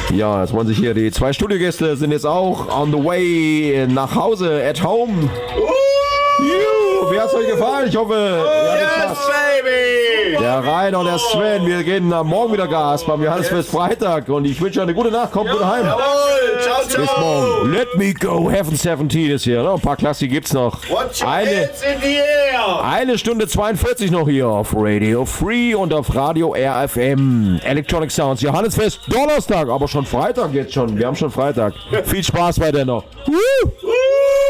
Ja, jetzt wollen sich hier die 2 Studiogäste sind jetzt auch on the way nach Hause, at home. Wie hat's euch gefallen? Ich hoffe, ihr hattet Spaß. Baby! Der Rainer und der Sven, wir geben am Morgen wieder Gas beim Johannesfest Freitag und ich wünsche euch eine gute Nacht, kommt gut heim. Jawohl, ciao, ciao. Bis morgen. Let me go, Heaven 17 ist hier, ne? Ein paar Klassik gibt's noch. Watch your hands in the air! 1 Stunde 42 noch hier auf Radio Free und auf Radio RFM. Electronic Sounds, Johannesfest Donnerstag, aber schon Freitag jetzt schon. Wir haben schon Freitag. Viel Spaß bei der noch.